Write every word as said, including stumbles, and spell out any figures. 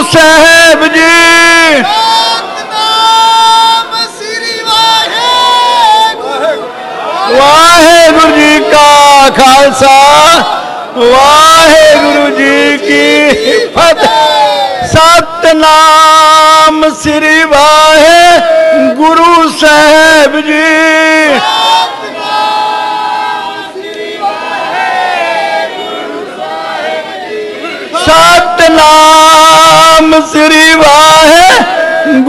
साहेब जी। सतनाम श्री वाहेगुरु। वाहेगुरु जी का खालसा वाहेगुरु जी की फतेह। सतनाम श्री वाहेगुरु साहेब जी। सतनाम श्री वाहे